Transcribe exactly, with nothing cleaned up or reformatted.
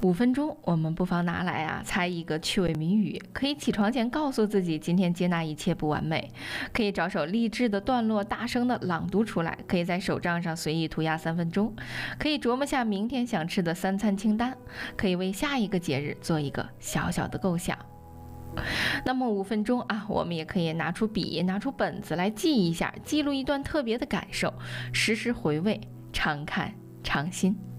五分钟，我们不妨拿来啊猜一个趣味谜语，可以起床前告诉自己今天接纳一切不完美，可以找首励志的段落大声的朗读出来，可以在手账上随意涂鸦三分钟，可以琢磨下明天想吃的三餐清单，可以为下一个节日做一个小小的构想。那么五分钟啊，我们也可以拿出笔，拿出本子来记一下，记录一段特别的感受，时时回味，常看常新。